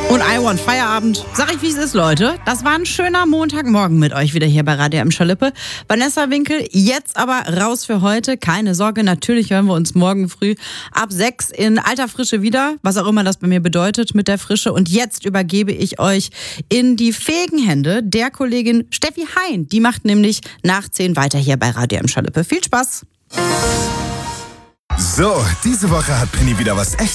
Und I Want Feierabend. Sag ich, wie es ist, Leute. Das war ein schöner Montagmorgen mit euch wieder hier bei Radio M Schalippe. Vanessa Winkel, jetzt aber raus für heute. Keine Sorge, natürlich hören wir uns morgen früh ab 6 in alter Frische wieder. Was auch immer das bei mir bedeutet mit der Frische. Und jetzt übergebe ich euch in die fähigen Hände der Kollegin Steffi Hein. Die macht nämlich nach 10 weiter hier bei Radio M Schalippe. Viel Spaß. So, diese Woche hat Penny wieder was echt